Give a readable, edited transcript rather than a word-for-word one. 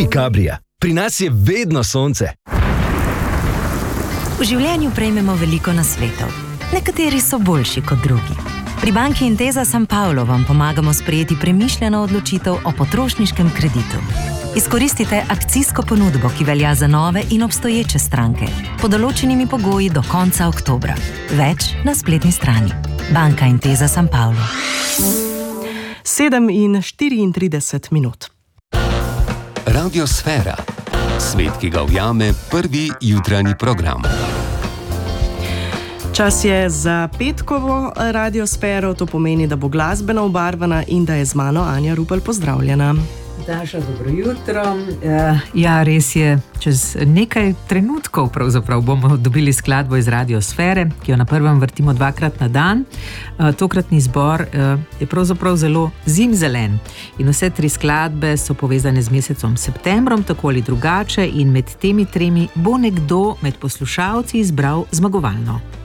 Calabria. Pri nas je vedno sonce. V življenju prejmemo veliko nasvetov. Nekateri so boljši kot drugi. Pri banki Intesa San Paolo vam pomagamo sprejeti premišljeno odločitev o potrošniškem kreditu. Izkoristite akcijsko ponudbo, ki velja za nove in obstoječe stranke, pod določenimi pogoji do konca oktobra. Več na spletni strani. Banka Intesa San Paolo. 7:34. Radiosfera. Svet, ki ga ujame prvi jutranji program. Čas je za petkovo radiosfero, to pomeni, da bo glasbena obarvana in da je z mano Anja Rupel. Pozdravljena. Daša, dobro jutro. Ja, res je, čez nekaj trenutkov pravzaprav bomo dobili skladbo iz radiosfere, ki jo na prvem vrtimo 2-krat na dan. Tokratni izbor je pravzaprav zelo zimzelen in vse 3 skladbe so povezane z mesecom septembrom, tako ali drugače, in med temi 3 bo nekdo med poslušalci izbral zmagovalno.